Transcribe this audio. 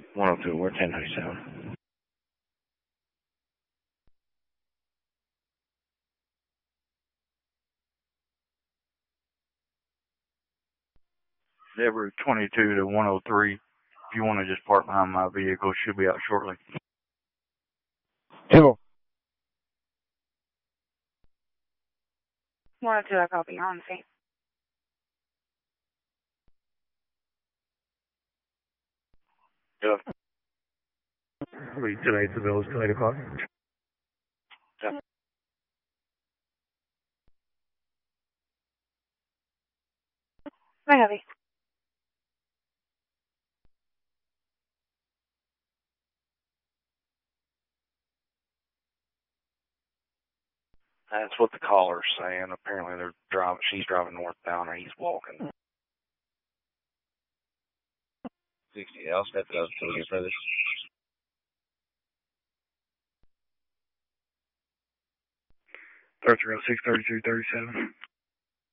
102, we're 1037. Deborah 22 to 103. If you want to just park behind my vehicle, she'll be out shortly. Hello. 102, I copy. You're on the scene. Yeah. Tonight's the bill is till 8 o'clock. Yeah. I copy. That's what the caller's saying. Apparently she's driving northbound or he's walking. 60, I'll step it up until we get further. 1306, 3237.